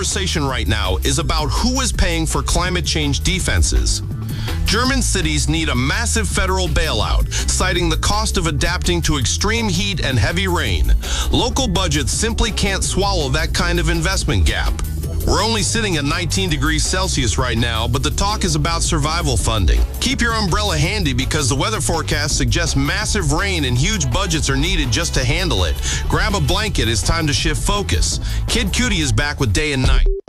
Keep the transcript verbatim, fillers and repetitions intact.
conversation right now is about who is paying for climate change defenses. German cities need a massive federal bailout, citing the cost of adapting to extreme heat and heavy rain. Local budgets simply can't swallow that kind of investment gap. We're only sitting at nineteen degrees Celsius right now, but the talk is about survival funding. Keep your umbrella handy because the weather forecast suggests massive rain and huge budgets are needed just to handle it. Grab a blanket, it's time to shift focus. Kid Cudi is back with Day and Night.